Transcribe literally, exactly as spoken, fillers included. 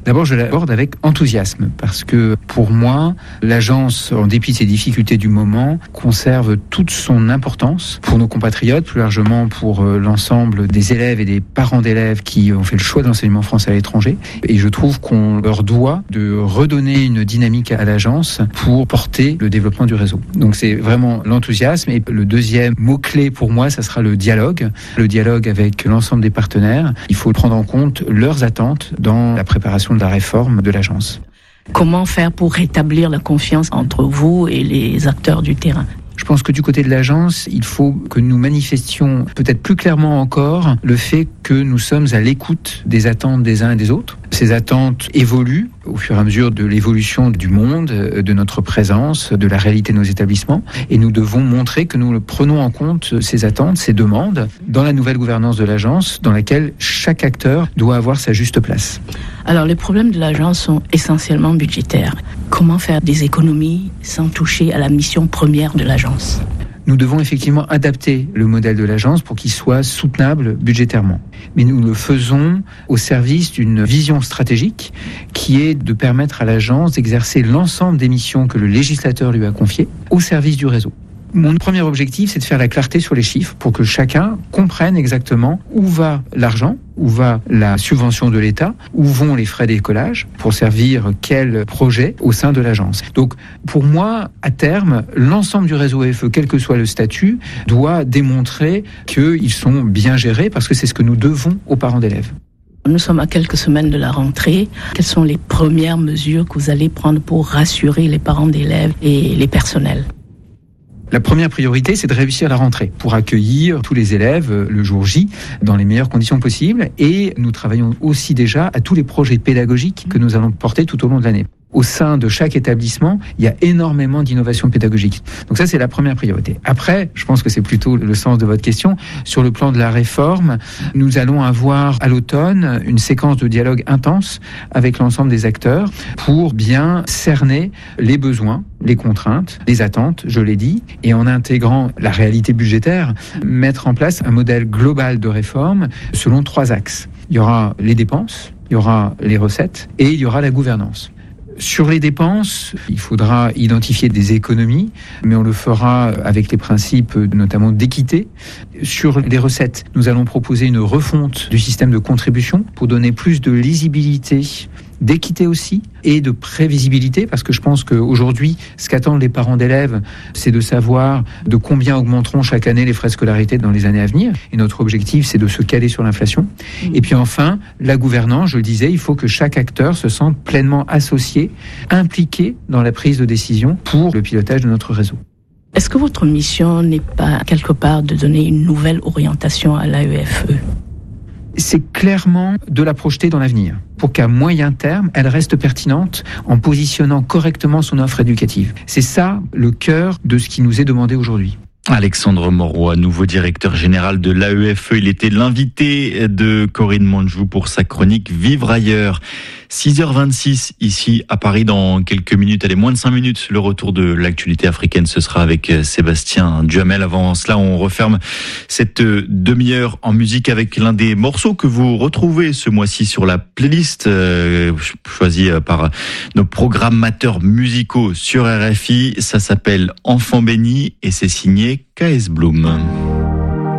D'abord, je l'aborde avec enthousiasme parce que pour moi, l'agence, en dépit de ses difficultés du moment, conserve toute son importance pour nos compatriotes, plus largement pour l'ensemble des élèves et des parents d'élèves qui ont fait le choix de l'enseignement français à l'étranger. Et je trouve qu'on leur doit de redonner une dynamique à l'agence pour porter le développement du réseau. Donc c'est vraiment l'enthousiasme. Et le deuxième mot-clé pour moi, ça sera le dialogue. Le dialogue avec l'ensemble des partenaires. Il faut prendre en compte leurs attentes dans la préparation de la réforme de l'agence. Comment faire pour rétablir la confiance entre vous et les acteurs du terrain ? Je pense que du côté de l'agence, il faut que nous manifestions peut-être plus clairement encore le fait que nous sommes à l'écoute des attentes des uns et des autres. Ces attentes évoluent au fur et à mesure de l'évolution du monde, de notre présence, de la réalité de nos établissements. Et nous devons montrer que nous prenons en compte ces attentes, ces demandes, dans la nouvelle gouvernance de l'agence, dans laquelle chaque acteur doit avoir sa juste place. Alors, les problèmes de l'agence sont essentiellement budgétaires. Comment faire des économies sans toucher à la mission première de l'agence ? Nous devons effectivement adapter le modèle de l'agence pour qu'il soit soutenable budgétairement. Mais nous le faisons au service d'une vision stratégique qui est de permettre à l'agence d'exercer l'ensemble des missions que le législateur lui a confiées au service du réseau. Mon premier objectif, c'est de faire la clarté sur les chiffres pour que chacun comprenne exactement où va l'argent, où va la subvention de l'État, où vont les frais d'écolage pour servir quel projet au sein de l'agence. Donc, pour moi, à terme, l'ensemble du réseau F E, quel que soit le statut, doit démontrer qu'ils sont bien gérés parce que c'est ce que nous devons aux parents d'élèves. Nous sommes à quelques semaines de la rentrée. Quelles sont les premières mesures que vous allez prendre pour rassurer les parents d'élèves et les personnels ? La première priorité, c'est de réussir la rentrée pour accueillir tous les élèves le jour J dans les meilleures conditions possibles. Et nous travaillons aussi déjà à tous les projets pédagogiques que nous allons porter tout au long de l'année. Au sein de chaque établissement, il y a énormément d'innovation pédagogique. Donc ça, c'est la première priorité. Après, je pense que c'est plutôt le sens de votre question. Sur le plan de la réforme, nous allons avoir à l'automne une séquence de dialogue intense avec l'ensemble des acteurs pour bien cerner les besoins, les contraintes, les attentes, je l'ai dit, et en intégrant la réalité budgétaire, mettre en place un modèle global de réforme selon trois axes. Il y aura les dépenses, il y aura les recettes et il y aura la gouvernance. Sur les dépenses, il faudra identifier des économies, mais on le fera avec les principes notamment d'équité. Sur les recettes, nous allons proposer une refonte du système de contribution pour donner plus de lisibilité, d'équité aussi, et de prévisibilité, parce que je pense qu'aujourd'hui, ce qu'attendent les parents d'élèves, c'est de savoir de combien augmenteront chaque année les frais de scolarité dans les années à venir. Et notre objectif, c'est de se caler sur l'inflation. Mmh. Et puis enfin, la gouvernance, je le disais, il faut que chaque acteur se sente pleinement associé, impliqué dans la prise de décision pour le pilotage de notre réseau. Est-ce que votre mission n'est pas quelque part de donner une nouvelle orientation à l'A E F E ? C'est clairement de la projeter dans l'avenir, pour qu'à moyen terme, elle reste pertinente en positionnant correctement son offre éducative. C'est ça le cœur de ce qui nous est demandé aujourd'hui. Alexandre Mauroy, nouveau directeur général de l'A E F E. Il était l'invité de Corinne Manjou pour sa chronique Vivre ailleurs. six heures vingt-six ici à Paris. Dans quelques minutes, allez, moins de cinq minutes, le retour de l'actualité africaine, ce sera avec Sébastien Duhamel. Avant cela, on referme cette demi-heure en musique avec l'un des morceaux que vous retrouvez ce mois-ci sur la playlist euh, choisie par nos programmateurs musicaux sur R F I. Ça s'appelle Enfant béni et c'est signé K S Bloom.